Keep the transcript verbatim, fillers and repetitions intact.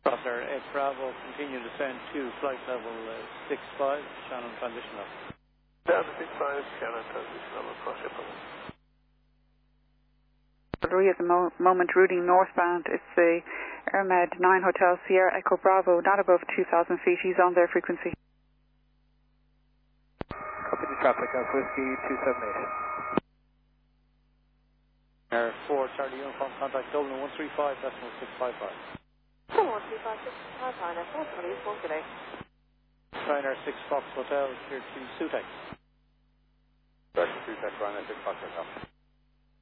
Crosser, Ed Bravo, continue to descend to flight level uh, six five, Shannon transition level. Down to six five, Shannon transition level, cross ship level. Louis at the mo moment routing northbound. It's the Airmed nine Hotel Sierra Echo Bravo, not above two thousand feet. He's on their frequency. Copy the traffic of Whiskey two seven eight. Air four, Charlie Uniform, contact Dublin one three five, decimal six five five. one three five six five five, that's all for you, one today. Ryanair six Fox Hotel, here to Sutex. Back to Sutex, Ryanair six Fox Hotel.